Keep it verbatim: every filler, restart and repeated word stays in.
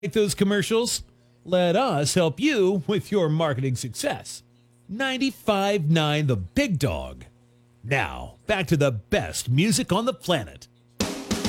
Like those commercials? Let us help you with your marketing success. ninety-five point nine The Big Dog. Now, back to the best music on the planet.